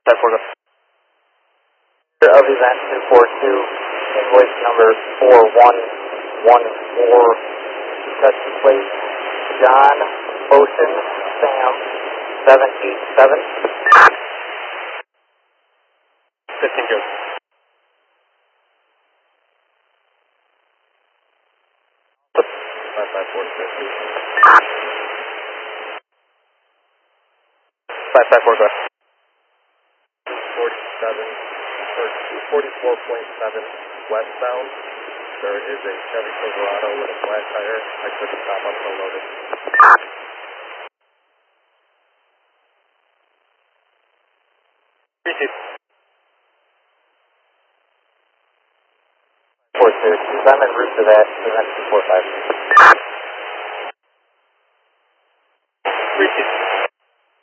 That's for of event 242, invoice number 4114, touch plate John Ocean Sam 787. 15 good. Five four go. 47 or 244.7 westbound. There is a Chevy Silverado with a flat tire. I couldn't stop unloaded. 4 Syracuse. I'm en route to that event 245.